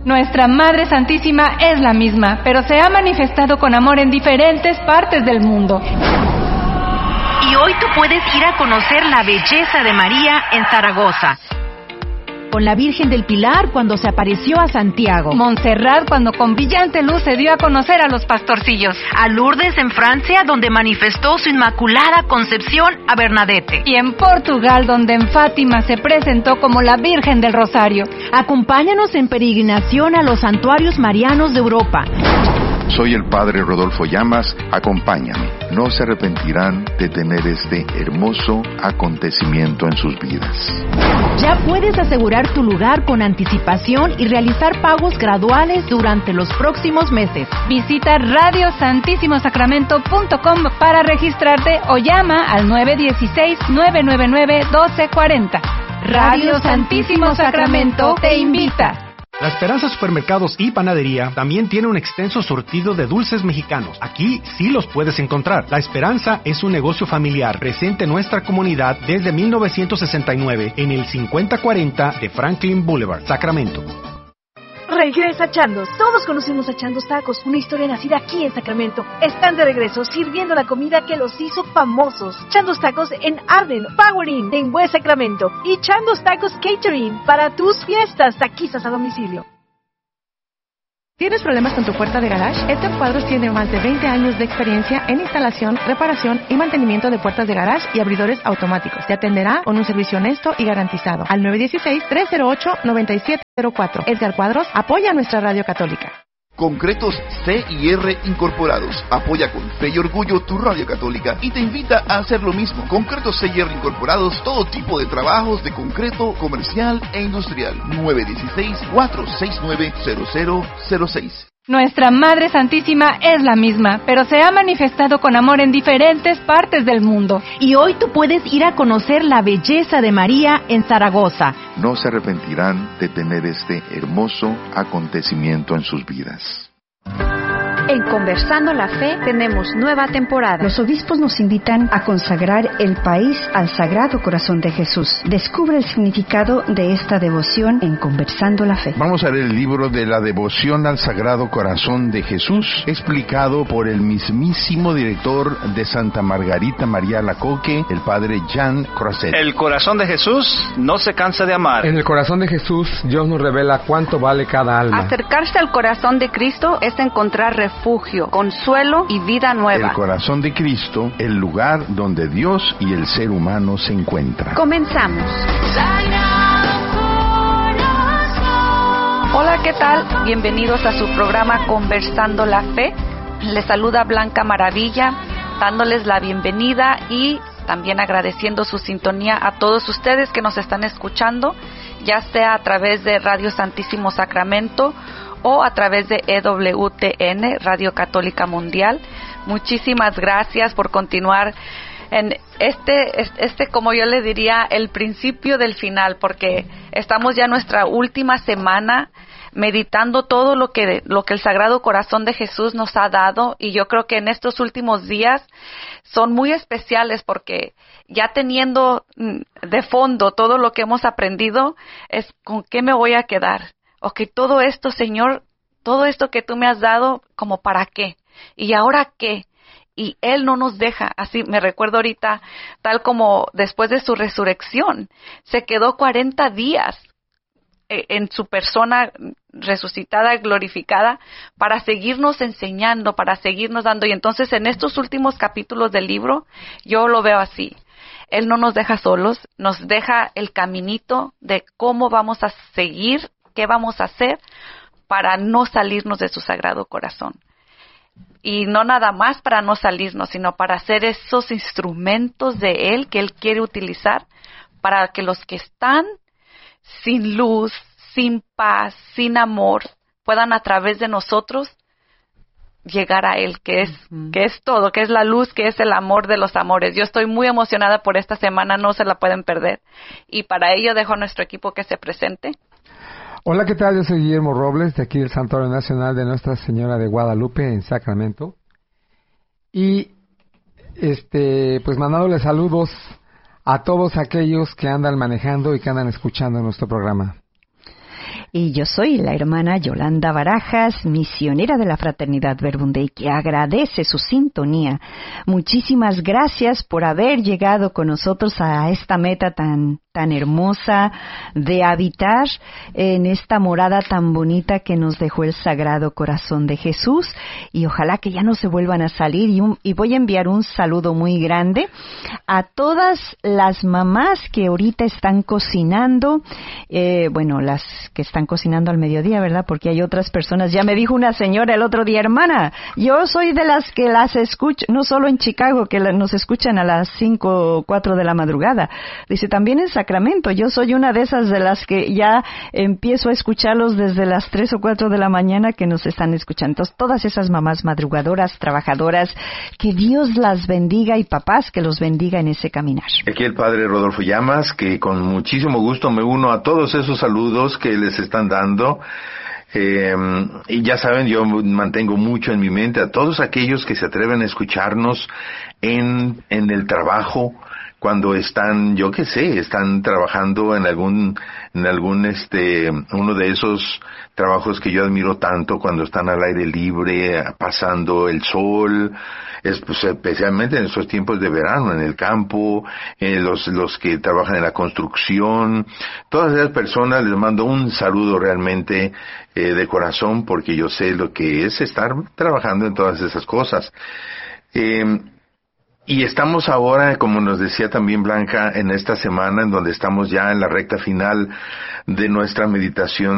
Nuestra Madre Santísima es la misma, pero se ha manifestado con amor en diferentes partes del mundo. Y hoy tú puedes ir a conocer la belleza de María en Zaragoza. Con la Virgen del Pilar cuando se apareció a Santiago. Montserrat cuando con brillante luz se dio a conocer a los pastorcillos. A Lourdes en Francia donde manifestó su inmaculada concepción a Bernadette. Y en Portugal donde en Fátima se presentó como la Virgen del Rosario. Acompáñanos en peregrinación a los santuarios marianos de Europa. Soy el Padre Rodolfo Llamas, acompáñame. No se arrepentirán de tener este hermoso acontecimiento en sus vidas. Ya puedes asegurar tu lugar con anticipación y realizar pagos graduales durante los próximos meses. Visita radiosantissimosacramento.com para registrarte o llama al 916-999-1240. Radio Santísimo Sacramento te invita. La Esperanza Supermercados y Panadería también tiene un extenso surtido de dulces mexicanos. Aquí sí los puedes encontrar. La Esperanza es un negocio familiar presente en nuestra comunidad desde 1969 en el 5040 de Franklin Boulevard, Sacramento. Regresa Chandos. Todos conocemos a Chandos Tacos, una historia nacida aquí en Sacramento. Están de regreso sirviendo la comida que los hizo famosos. Chandos Tacos en Arden, Power Inn, en West Sacramento. Y Chandos Tacos Catering para tus fiestas, taquizas a domicilio. ¿Tienes problemas con tu puerta de garage? Este Cuadros tiene más de 20 años de experiencia en instalación, reparación y mantenimiento de puertas de garage y abridores automáticos. Te atenderá con un servicio honesto y garantizado. Al 916-308-9704. Edgar Cuadros apoya a nuestra radio católica. Concretos C&R Incorporados. Apoya con fe y orgullo tu radio católica y te invita a hacer lo mismo. Concretos C&R Incorporados, todo tipo de trabajos de concreto comercial e industrial. 916-469-0006. Nuestra Madre Santísima es la misma, pero se ha manifestado con amor en diferentes partes del mundo. Y hoy tú puedes ir a conocer la belleza de María en Zaragoza. No se arrepentirán de tener este hermoso acontecimiento en sus vidas. En Conversando la Fe tenemos nueva temporada. Los obispos nos invitan a consagrar el país al Sagrado Corazón de Jesús. Descubre el significado de esta devoción en Conversando la Fe. Vamos a leer el libro de la devoción al Sagrado Corazón de Jesús, explicado por el mismísimo director de Santa Margarita María Alacoque, el padre Jean Croisset. El corazón de Jesús no se cansa de amar. En el corazón de Jesús, Dios nos revela cuánto vale cada alma. Acercarse al corazón de Cristo es encontrar refugio, consuelo y vida nueva. El corazón de Cristo, el lugar donde Dios y el ser humano se encuentran. Comenzamos. Hola, ¿qué tal? Bienvenidos a su programa Conversando la Fe. Les saluda Blanca Maravilla, dándoles la bienvenida y también agradeciendo su sintonía a todos ustedes que nos están escuchando, ya sea a través de Radio Santísimo Sacramento o a través de EWTN, Radio Católica Mundial. Muchísimas gracias por continuar en como yo le diría, el principio del final, porque estamos ya en nuestra última semana meditando todo lo que el Sagrado Corazón de Jesús nos ha dado, y yo creo que en estos últimos días son muy especiales porque ya teniendo de fondo todo lo que hemos aprendido, es con qué me voy a quedar. Ok, todo esto, Señor, todo esto que tú me has dado, ¿como para qué? ¿Y ahora qué? Y Él no nos deja. Así me recuerdo ahorita, tal como después de su resurrección, se quedó 40 días en su persona resucitada, glorificada, para seguirnos enseñando, para seguirnos dando. Y entonces en estos últimos capítulos del libro, yo lo veo así. Él no nos deja solos, nos deja el caminito de cómo vamos a seguir, qué vamos a hacer para no salirnos de su Sagrado Corazón. Y no nada más para no salirnos, sino para ser esos instrumentos de Él que Él quiere utilizar para que los que están sin luz, sin paz, sin amor, puedan a través de nosotros llegar a Él, que es todo, que es la luz, que es el amor de los amores. Yo estoy muy emocionada por esta semana, no se la pueden perder. Y para ello dejo a nuestro equipo que se presente. Hola, ¿qué tal? Yo soy Guillermo Robles, de aquí del Santuario Nacional de Nuestra Señora de Guadalupe, en Sacramento. Y, pues mandándoles saludos a todos aquellos que andan manejando y que andan escuchando nuestro programa. Y yo soy la hermana Yolanda Barajas, misionera de la Fraternidad Verbum Dei, que agradece su sintonía. Muchísimas gracias por haber llegado con nosotros a esta meta tan hermosa de habitar en esta morada tan bonita que nos dejó el Sagrado Corazón de Jesús, y ojalá que ya no se vuelvan a salir. Y voy a enviar un saludo muy grande a todas las mamás que ahorita están cocinando, las que están cocinando al mediodía, ¿verdad? Porque hay otras personas. Ya me dijo una señora el otro día, hermana, yo soy de las que las escucho, no solo en Chicago, que nos escuchan a las 5 o 4 de la madrugada. Dice, también en Sacramento, yo soy una de esas de las que ya empiezo a escucharlos desde las 3 o 4 de la mañana que nos están escuchando. Entonces, todas esas mamás madrugadoras, trabajadoras, que Dios las bendiga, y papás, que los bendiga en ese caminar. Aquí el padre Rodolfo Llamas, que con muchísimo gusto me uno a todos esos saludos que les están dando. Y ya saben, yo mantengo mucho en mi mente a todos aquellos que se atreven a escucharnos en el trabajo, cuando están, yo qué sé, están trabajando en algún uno de esos trabajos que yo admiro tanto, cuando están al aire libre, pasando el sol, pues, especialmente en estos tiempos de verano, en el campo, los que trabajan en la construcción. Todas esas personas les mando un saludo realmente de corazón, porque yo sé lo que es estar trabajando en todas esas cosas. Y estamos ahora, como nos decía también Blanca, en esta semana en donde estamos ya en la recta final de nuestra meditación